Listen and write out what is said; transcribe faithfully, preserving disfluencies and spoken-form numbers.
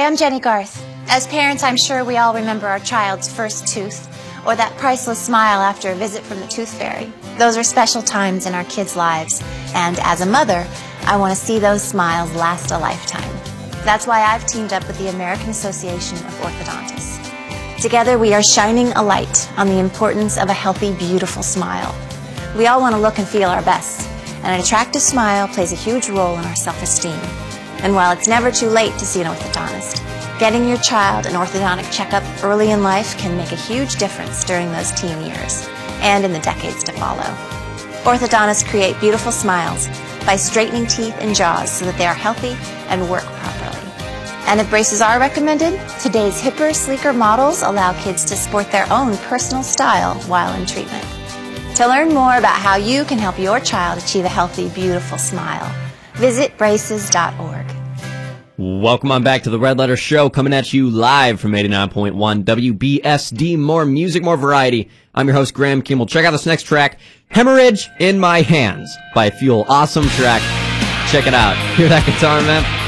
I'm Jenny Garth. As parents, I'm sure we all remember our child's first tooth, or that priceless smile after a visit from the tooth fairy. Those are special times in our kids' lives, and as a mother, I want to see those smiles last a lifetime. That's why I've teamed up with the American Association of Orthodontists. Together, we are shining a light on the importance of a healthy, beautiful smile. We all want to look and feel our best, and an attractive smile plays a huge role in our self-esteem. And while it's never too late to see an orthodontist, getting your child an orthodontic checkup early in life can make a huge difference during those teen years and in the decades to follow. Orthodontists create beautiful smiles by straightening teeth and jaws so that they are healthy and work properly. And if braces are recommended, today's hipper, sleeker models allow kids to sport their own personal style while in treatment. To learn more about how you can help your child achieve a healthy, beautiful smile, visit braces dot org. Welcome on back to the Red Letter Show, coming at you live from eighty-nine point one W B S D. More music, more variety. I'm your host, Graham Kimball. Check out this next track, Hemorrhage in My Hands by Fuel. Awesome track. Check it out. Hear that guitar, man?